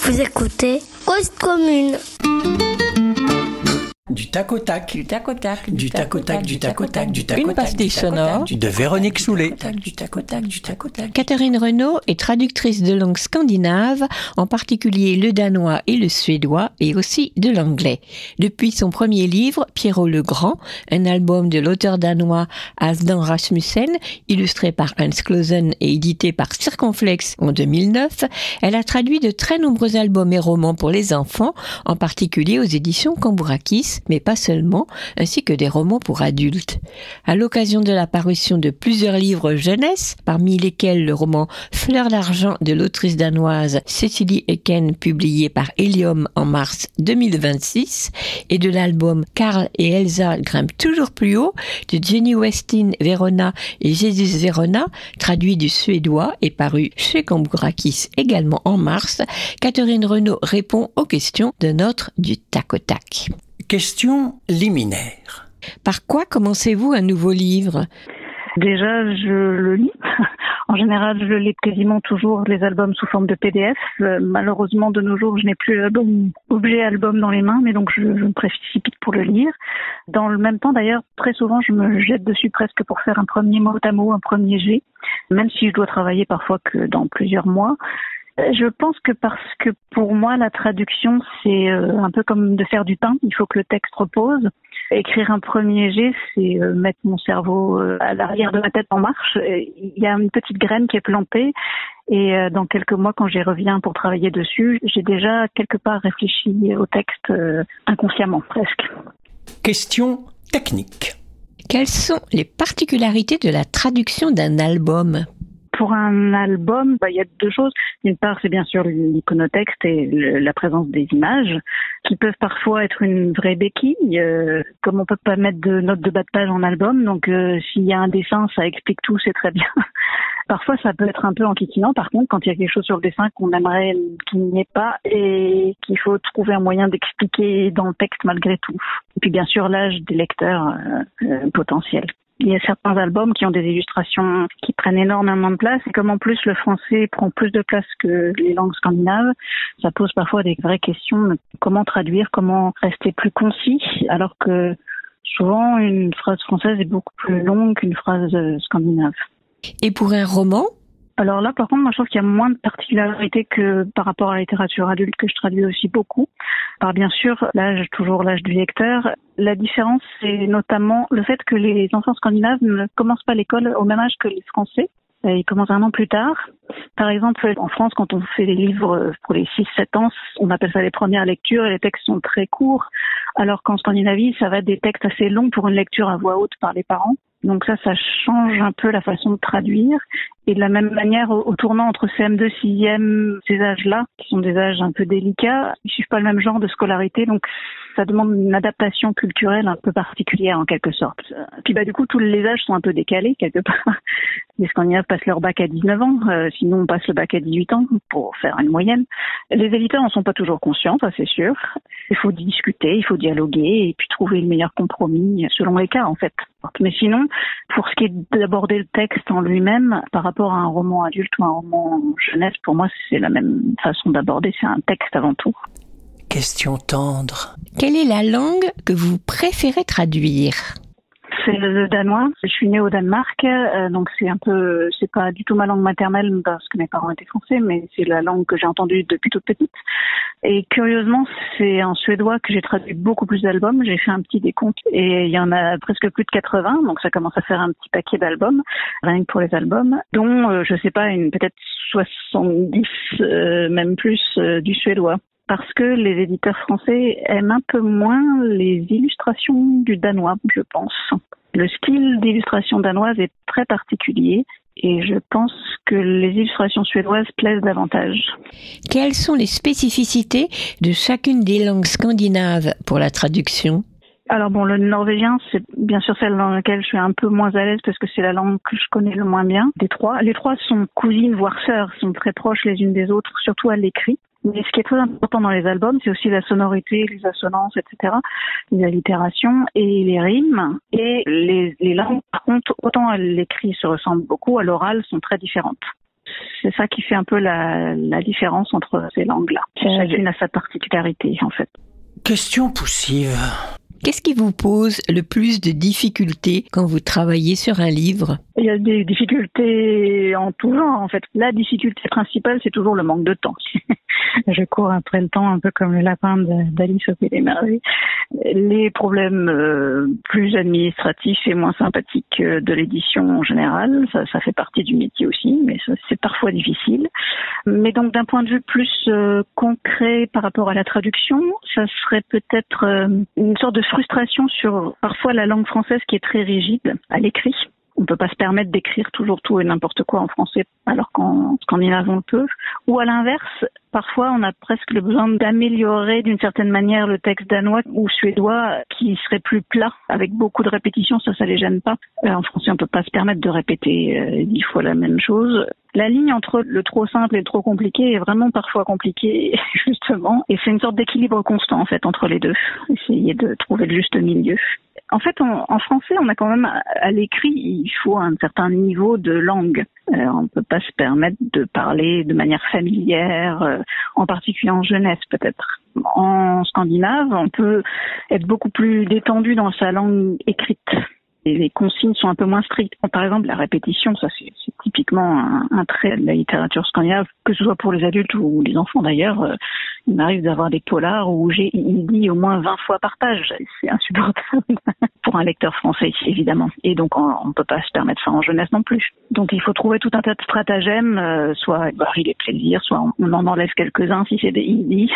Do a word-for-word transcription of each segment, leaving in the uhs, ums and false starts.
Vous écoutez Cause Commune. Du tac au tac. Du tac au tac. Du tac au tac, du tac au tac, du tac au tac. Une pastille sonore de Véronique Soulet. Du tac au tac, du tac au tac. Catherine Renaud est traductrice de langue scandinave, en particulier le danois et le suédois, et aussi de l'anglais. Depuis son premier livre, Pierrot le Grand, un album de l'auteur danois Halfdan Rasmussen, illustré par Hans Clausen et édité par Circonflexe en deux mille neuf, elle a traduit de très nombreux albums et romans pour les enfants, en particulier aux éditions Cambourakis, mais pas seulement, ainsi que des romans pour adultes. À l'occasion de la parution de plusieurs livres jeunesse, parmi lesquels le roman Fleur d'argent de l'autrice danoise Cecilie Eken, publié par Helium en mars deux mille vingt-six, et de l'album Karl et Elsa grimpent toujours plus haut de Jenny Westin Verona et Jesus Verona, traduit du suédois et paru chez Cambourakis également en mars, Catherine Renaud répond aux questions de notre du tac au tac. Question liminaire. Par quoi commencez-vous un nouveau livre ? Déjà, je le lis. En général, je lis quasiment toujours les albums sous forme de P D F. Euh, malheureusement, de nos jours, je n'ai plus l'album, objet album dans les mains, mais donc je, je me précipite pour le lire. Dans le même temps, d'ailleurs, très souvent, je me jette dessus presque pour faire un premier mot à mot, un premier jet, même si je dois travailler parfois que dans plusieurs mois. Je pense que parce que pour moi, la traduction, c'est euh, un peu comme de faire du pain. Il faut que le texte repose. Écrire un premier jet, c'est euh, mettre mon cerveau euh, à l'arrière de ma tête en marche. Il y a une petite graine qui est plantée et euh, dans quelques mois, quand j'y reviens pour travailler dessus, j'ai déjà quelque part réfléchi au texte euh, inconsciemment presque. Question technique. Quelles sont les particularités de la traduction d'un album ? Pour un album, bah, il y a deux choses. D'une part, c'est bien sûr l'iconotexte et le, la présence des images, qui peuvent parfois être une vraie béquille. Euh, comme on peut pas mettre de notes de bas de page en album, donc euh, s'il y a un dessin, ça explique tout, c'est très bien. Parfois, ça peut être un peu enquiquinant. Par contre, quand il y a quelque chose sur le dessin qu'on aimerait qu'il n'y ait pas et qu'il faut trouver un moyen d'expliquer dans le texte malgré tout. Et puis, bien sûr, l'âge des lecteurs euh, euh, potentiels. Il y a certains albums qui ont des illustrations qui prennent énormément de place et comme en plus le français prend plus de place que les langues scandinaves, ça pose parfois des vraies questions. Comment traduire, comment rester plus concis alors que souvent une phrase française est beaucoup plus longue qu'une phrase scandinave. Et pour un roman ? Alors là, par contre, moi, je trouve qu'il y a moins de particularités que par rapport à la littérature adulte que je traduis aussi beaucoup. Par bien sûr, l'âge, toujours l'âge du lecteur. La différence, c'est notamment le fait que les enfants scandinaves ne commencent pas l'école au même âge que les Français. Ils commencent un an plus tard. Par exemple, en France, quand on fait des livres pour les six sept ans, on appelle ça les premières lectures et les textes sont très courts. Alors qu'en Scandinavie, ça va être des textes assez longs pour une lecture à voix haute par les parents. Donc ça, ça change un peu la façon de traduire. Et de la même manière, au, au tournant entre C M deux, sixième, ces âges-là, qui sont des âges un peu délicats, ils suivent pas le même genre de scolarité, donc ça demande une adaptation culturelle un peu particulière en quelque sorte. Puis bah du coup, tous les âges sont un peu décalés quelque part. Les Scandinaves passent leur bac à dix-neuf ans, euh, sinon on passe le bac à dix-huit ans pour faire une moyenne. Les éditeurs en sont pas toujours conscients, ça c'est sûr. Il faut discuter, il faut dialoguer et puis trouver le meilleur compromis selon les cas en fait. Mais sinon, pour ce qui est d'aborder le texte en lui-même, par rapport à un roman adulte ou un roman jeunesse, pour moi, c'est la même façon d'aborder. C'est un texte avant tout. Question tendre. Quelle est la langue que vous préférez traduire ? C'est le danois. Je suis née au Danemark, euh, donc c'est un peu, c'est pas du tout ma langue maternelle parce que mes parents étaient français, mais c'est la langue que j'ai entendue depuis toute petite. Et curieusement, c'est en suédois que j'ai traduit beaucoup plus d'albums. J'ai fait un petit décompte et il y en a presque plus de quatre-vingts, donc ça commence à faire un petit paquet d'albums, rien que pour les albums, dont, euh, je sais pas, une peut-être soixante-dix, euh, même plus, euh, du suédois. Parce que les éditeurs français aiment un peu moins les illustrations du danois, je pense. Le style d'illustration danoise est très particulier et je pense que les illustrations suédoises plaisent davantage. Quelles sont les spécificités de chacune des langues scandinaves pour la traduction ? Alors bon, le norvégien, c'est bien sûr celle dans laquelle je suis un peu moins à l'aise parce que c'est la langue que je connais le moins bien des trois. Les trois sont cousines, voire sœurs, sont très proches les unes des autres, surtout à l'écrit. Mais ce qui est très important dans les albums, c'est aussi la sonorité, les assonances, et cetera, les allitérations et les rimes. Et les, les langues, par contre, autant à l'écrit se ressemblent beaucoup, à l'oral sont très différentes. C'est ça qui fait un peu la, la différence entre ces langues-là. Chacune a sa particularité, en fait. Question poussive. Qu'est-ce qui vous pose le plus de difficultés quand vous travaillez sur un livre ? Il y a des difficultés en tout genre, en fait. La difficulté principale, c'est toujours le manque de temps. Je cours après le temps, un peu comme le lapin d'Alice au Pays des Merveilles. Les problèmes euh, plus administratifs et moins sympathiques de l'édition en général, ça, ça fait partie du métier aussi, mais ça, c'est parfois difficile. Mais donc, d'un point de vue plus euh, concret par rapport à la traduction, ça serait peut-être euh, une sorte de frustration sur parfois la langue française qui est très rigide à l'écrit. On ne peut pas se permettre d'écrire toujours tout et n'importe quoi en français alors qu'en scandinave on le peut. Ou à l'inverse, parfois on a presque le besoin d'améliorer d'une certaine manière le texte danois ou suédois qui serait plus plat avec beaucoup de répétitions, ça, ça les gêne pas. Euh, en français on ne peut pas se permettre de répéter euh, dix fois la même chose. La ligne entre le trop simple et le trop compliqué est vraiment parfois compliquée, justement. Et c'est une sorte d'équilibre constant, en fait, entre les deux. Essayer de trouver le juste milieu. En fait, on, en français, on a quand même, à l'écrit, il faut un certain niveau de langue. Euh, on ne peut pas se permettre de parler de manière familière, euh, en particulier en jeunesse, peut-être. En scandinave, on peut être beaucoup plus détendu dans sa langue écrite. Et les consignes sont un peu moins strictes. Par exemple, la répétition, ça c'est, c'est typiquement un, un trait de la littérature scandinave, que ce soit pour les adultes ou les enfants d'ailleurs. Euh, il m'arrive d'avoir des polars où j'ai il dit au moins vingt fois par page. C'est insupportable pour un lecteur français, évidemment. Et donc, on ne peut pas se permettre ça en jeunesse non plus. Donc, il faut trouver tout un tas de stratagèmes, euh, soit varier les plaisirs, soit on en enlève quelques-uns si c'est des il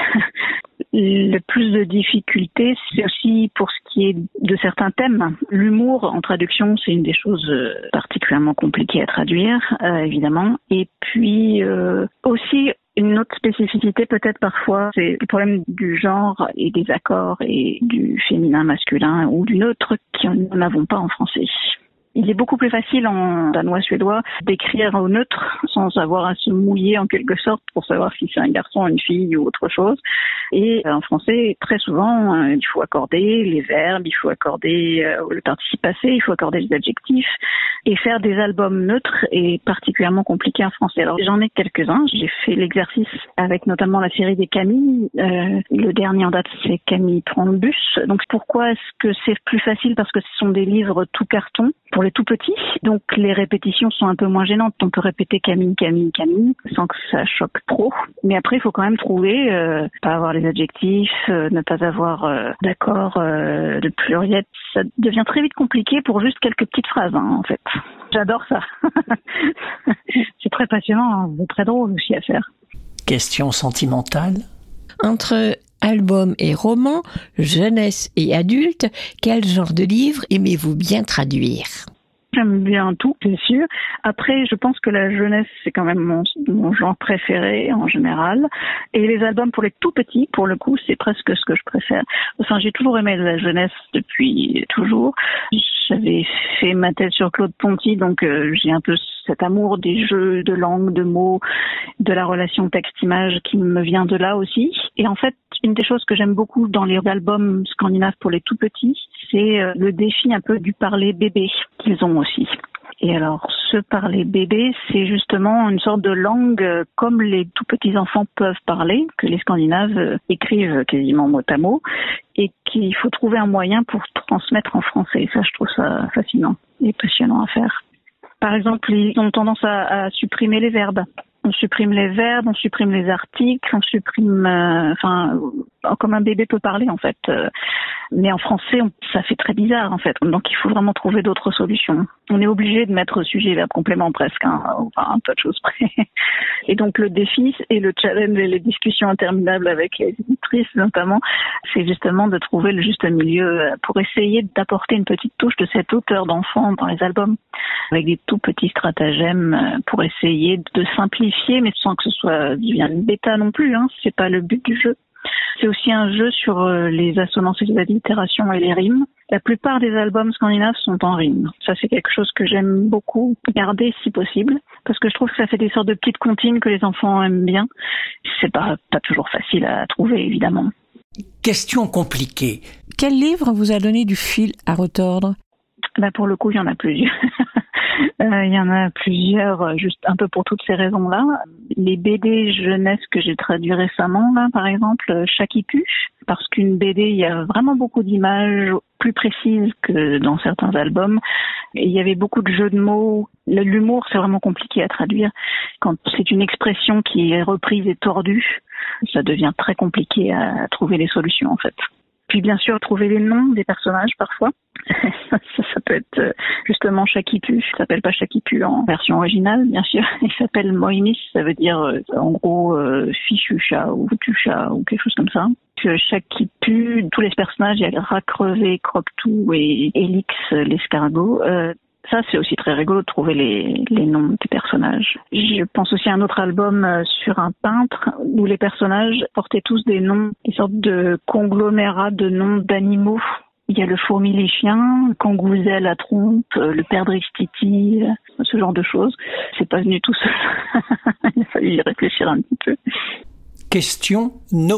Le plus de difficultés, c'est aussi pour ce qui est de certains thèmes. L'humour en traduction, c'est une des choses particulièrement compliquées à traduire, euh, évidemment. Et puis euh, aussi une autre spécificité peut-être parfois, c'est le problème du genre et des accords et du féminin masculin ou du neutre qui n'en avons pas en français. Il est beaucoup plus facile en danois-suédois d'écrire au neutre sans avoir à se mouiller en quelque sorte pour savoir si c'est un garçon, une fille ou autre chose. Et en français, très souvent, il faut accorder les verbes, il faut accorder le participe passé, il faut accorder les adjectifs. Et faire des albums neutres est particulièrement compliqué en français. Alors j'en ai quelques-uns. J'ai fait l'exercice avec notamment la série des Camille. Euh, le dernier en date, c'est Camille prend le bus. Donc pourquoi est-ce que c'est plus facile ? Parce que ce sont des livres tout carton pour les tout petits. Donc les répétitions sont un peu moins gênantes. On peut répéter Camille, Camille, Camille sans que ça choque trop. Mais après, il faut quand même trouver, euh, pas avoir les adjectifs, euh, ne pas avoir euh, d'accord euh, de pluriel. Ça devient très vite compliqué pour juste quelques petites phrases, hein, en fait. J'adore ça. C'est très passionnant, hein, très drôle aussi à faire. Question sentimentale. Entre album et roman, jeunesse et adulte, quel genre de livre aimez-vous bien traduire ? J'aime bien tout, c'est sûr. Après, je pense que la jeunesse, c'est quand même mon, mon genre préféré en général. Et les albums pour les tout petits, pour le coup, c'est presque ce que je préfère. Enfin, j'ai toujours aimé la jeunesse depuis toujours. J'avais fait ma thèse sur Claude Ponty, donc euh, j'ai un peu cet amour des jeux de langue, de mots, de la relation texte-image qui me vient de là aussi. Et en fait, une des choses que j'aime beaucoup dans les albums scandinaves pour les tout petits, c'est euh, le défi un peu du parler bébé qu'ils ont aussi. Et alors, ce parler bébé, c'est justement une sorte de langue euh, comme les tout petits enfants peuvent parler, que les Scandinaves euh, écrivent quasiment mot à mot, et qu'il faut trouver un moyen pour transmettre en français. Ça, je trouve ça fascinant et passionnant à faire. Par exemple, ils ont tendance à, à supprimer les verbes. On supprime les verbes, on supprime les articles, on supprime, euh, enfin, comme un bébé peut parler en fait. Euh, mais en français, on, ça fait très bizarre en fait. Donc il faut vraiment trouver d'autres solutions. On est obligé de mettre sujet, verbe, complément presque, hein, enfin un peu de choses près. Et donc le défi et le challenge et les discussions interminables avec les éditrices notamment, c'est justement de trouver le juste milieu pour essayer d'apporter une petite touche de cette hauteur d'enfant dans les albums, avec des tout petits stratagèmes pour essayer de simplifier, mais sans que ce soit une bêta non plus, hein, c'est pas le but du jeu. C'est aussi un jeu sur les assonances et les allitérations et les rimes. La plupart des albums scandinaves sont en rimes. Ça, c'est quelque chose que j'aime beaucoup garder si possible, parce que je trouve que ça fait des sortes de petites comptines que les enfants aiment bien. C'est pas, pas toujours facile à trouver, évidemment. Question compliquée. Quel livre vous a donné du fil à retordre ? Bah pour le coup, il y en a plusieurs. Euh, il y en a plusieurs, juste un peu pour toutes ces raisons-là. Les B D jeunesse que j'ai traduits récemment, là, par exemple, Chaki Pu, parce qu'une B D, il y a vraiment beaucoup d'images plus précises que dans certains albums. Et il y avait beaucoup de jeux de mots. L'humour, c'est vraiment compliqué à traduire. Quand c'est une expression qui est reprise et tordue, ça devient très compliqué à trouver les solutions, en fait. Puis bien sûr, trouver les noms des personnages parfois. ça, ça peut être justement Chaki Pu. Il s'appelle pas Chaki Pu en version originale, bien sûr. Il s'appelle Moïmis, ça veut dire euh, en gros euh, fichu chat ou foutu chat ou quelque chose comme ça. Que Chaki Pu, tous les personnages, il y a Rat crevé, Croque-Tout et Élix l'escargot. Euh, Ça, c'est aussi très rigolo de trouver les, les noms des personnages. Je pense aussi à un autre album euh, sur un peintre où les personnages portaient tous des noms, des sortes de conglomérats de noms d'animaux. Il y a le fourmi les chiens, le Kangouzel la trompe, euh, le perdrix Titi, euh, ce genre de choses. C'est pas venu tout seul. Il a fallu y réfléchir un petit peu. Question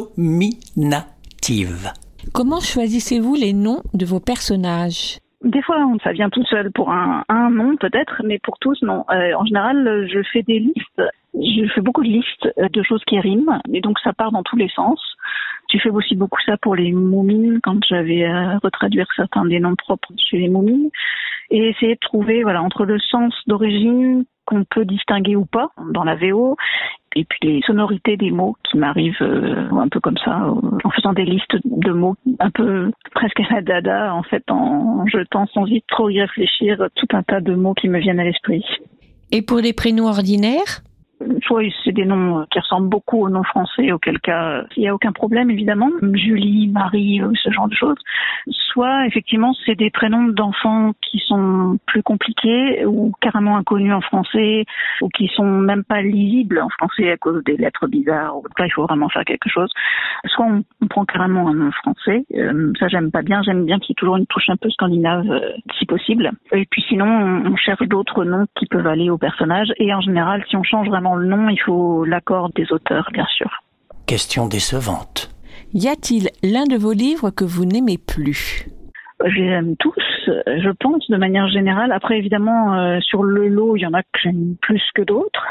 nominative. Comment choisissez-vous les noms de vos personnages ? Des fois, ça vient tout seul pour un, un nom peut-être, mais pour tous, non. Euh, en général, je fais des listes. Je fais beaucoup de listes de choses qui riment, et donc ça part dans tous les sens. J'ai fait aussi beaucoup ça pour les moumines, quand j'avais à retraduire certains des noms propres chez les moumines, et essayer de trouver, voilà, entre le sens d'origine qu'on peut distinguer ou pas dans la V O, et puis les sonorités des mots qui m'arrivent euh, un peu comme ça, euh, en faisant des listes de mots un peu presque à la dada, en fait, en jetant sans y trop y réfléchir tout un tas de mots qui me viennent à l'esprit. Et pour des prénoms ordinaires ? Soit c'est des noms qui ressemblent beaucoup aux noms français, auquel cas il n'y a aucun problème évidemment, Julie, Marie, ce genre de choses. Soit effectivement c'est des prénoms d'enfants qui sont plus compliqués ou carrément inconnus en français ou qui sont même pas lisibles en français à cause des lettres bizarres. Là il faut vraiment faire quelque chose. Soit on, on prend carrément un nom français, euh, ça j'aime pas bien, j'aime bien qu'il y ait toujours une touche un peu scandinave euh, si possible. Et puis sinon on, on cherche d'autres noms qui peuvent aller au personnage et en général si on change vraiment le nom, il faut l'accord des auteurs, bien sûr. Question décevante. Y a-t-il l'un de vos livres que vous n'aimez plus ? Je les aime tous, je pense, de manière générale. Après, évidemment, euh, sur le lot, il y en a que j'aime plus que d'autres.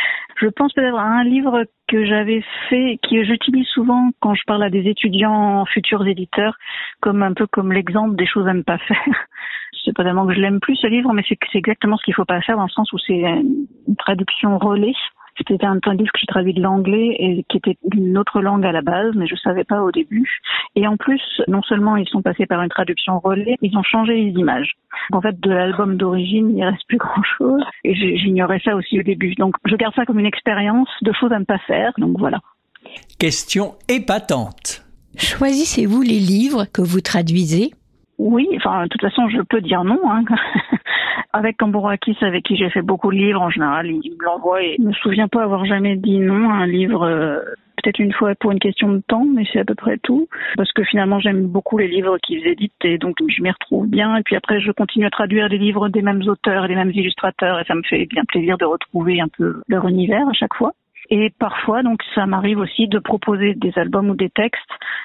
Je pense peut-être à un livre que j'avais fait, que j'utilise souvent quand je parle à des étudiants futurs éditeurs, comme un peu comme l'exemple des choses à ne pas faire. C'est pas tellement que je l'aime plus ce livre, mais c'est que c'est exactement ce qu'il faut pas faire dans le sens où c'est une traduction relais. C'était un, un livre que j'ai traduit de l'anglais et qui était d'une autre langue à la base, mais je savais pas au début. Et en plus, non seulement ils sont passés par une traduction relais, ils ont changé les images. En fait, de l'album d'origine, il reste plus grand-chose. Et j'ignorais ça aussi au début. Donc, je garde ça comme une expérience de choses à ne pas faire. Donc voilà. Question épatante. Choisissez-vous les livres que vous traduisez ? Oui, enfin, de toute façon, je peux dire non. Hein. Avec Cambourakis, avec qui j'ai fait beaucoup de livres, en général, il me l'envoie et je me souviens pas avoir jamais dit non à un livre, euh, peut-être une fois pour une question de temps, mais c'est à peu près tout. Parce que finalement, j'aime beaucoup les livres qu'ils éditent et donc je m'y retrouve bien. Et puis après, je continue à traduire des livres des mêmes auteurs et des mêmes illustrateurs et ça me fait bien plaisir de retrouver un peu leur univers à chaque fois. Et parfois, donc, ça m'arrive aussi de proposer des albums ou des textes